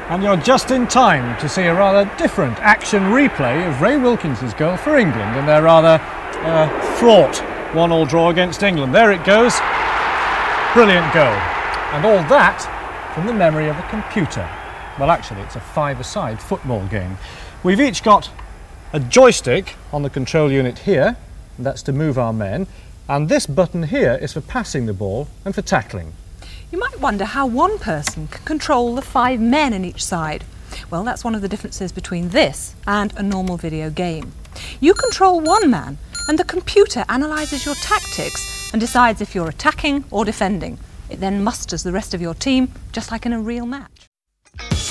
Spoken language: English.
And you're just in time to see a rather different action replay of Ray Wilkins's goal for England in their rather fraught 1-1 draw against England. There it goes. Brilliant goal. And all that from the memory of a computer. Well, actually, it's a five-a-side football game. We've each got a joystick on the control unit here, and that's to move our men, and this button here is for passing the ball and for tackling. You might wonder how one person can control the 5 men in each side. Well, that's one of the differences between this and a normal video game. You control one man, and the computer analyses your tactics and decides if you're attacking or defending. It then musters the rest of your team, just like in a real match.